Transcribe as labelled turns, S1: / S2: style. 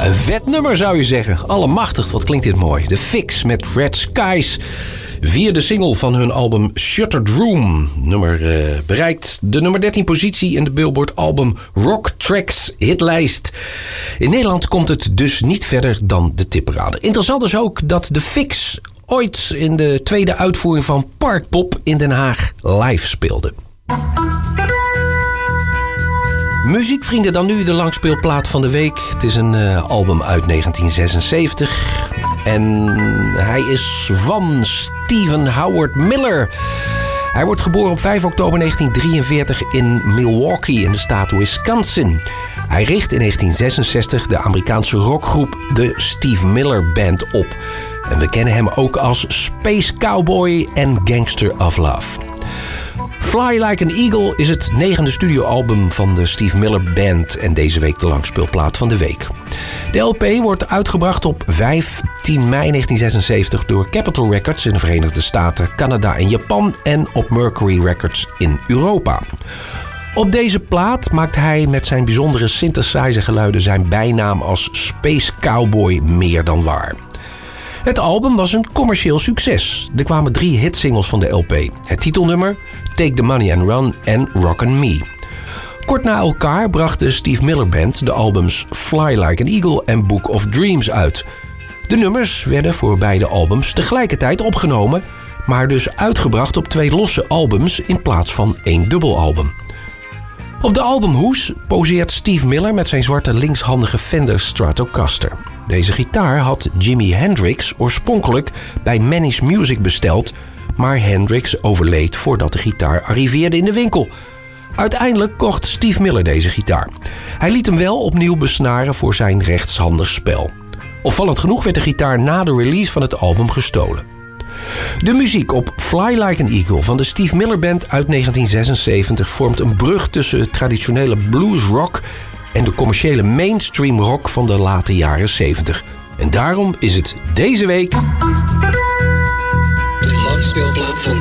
S1: Een vet nummer zou je zeggen. Allemachtig, wat klinkt dit mooi. The Fix met Red Skies. Vierde single van hun album Shuttered Room. Nummer bereikt de nummer 13 positie in de Billboard album Rock Tracks hitlijst. In Nederland komt het dus niet verder dan de tipparade. Interessant is ook dat The Fix ooit in de tweede uitvoering van Parkpop in Den Haag live speelde. Muziekvrienden, dan nu de langspeelplaat van de week. Het is een album uit 1976. En hij is van Stephen Howard Miller. Hij wordt geboren op 5 oktober 1943 in Milwaukee in de staat Wisconsin. Hij richt in 1966 de Amerikaanse rockgroep de Steve Miller Band op. En we kennen hem ook als Space Cowboy en Gangster of Love. Fly Like an Eagle is het 9e studioalbum van de Steve Miller Band en deze week de langspeelplaat van de week. De LP wordt uitgebracht op 15 mei 1976 door Capitol Records in de Verenigde Staten, Canada en Japan en op Mercury Records in Europa. Op deze plaat maakt hij met zijn bijzondere synthesizergeluiden zijn bijnaam als Space Cowboy meer dan waar. Het album was een commercieel succes. Er kwamen 3 hitsingles van de LP. Het titelnummer, Take the Money and Run en Rockin' Me. Kort na elkaar bracht de Steve Miller Band de albums Fly Like an Eagle en Book of Dreams uit. De nummers werden voor beide albums tegelijkertijd opgenomen, maar dus uitgebracht op 2 losse albums in plaats van 1 dubbelalbum. Op de albumhoes poseert Steve Miller met zijn zwarte linkshandige Fender Stratocaster. Deze gitaar had Jimi Hendrix oorspronkelijk bij Manny's Music besteld, maar Hendrix overleed voordat de gitaar arriveerde in de winkel. Uiteindelijk kocht Steve Miller deze gitaar. Hij liet hem wel opnieuw besnaren voor zijn rechtshandig spel. Opvallend genoeg werd de gitaar na de release van het album gestolen. De muziek op Fly Like an Eagle van de Steve Miller Band uit 1976 vormt een brug tussen het traditionele bluesrock en de commerciële mainstream rock van de late jaren 70. En daarom is het deze week de langspeelplaat van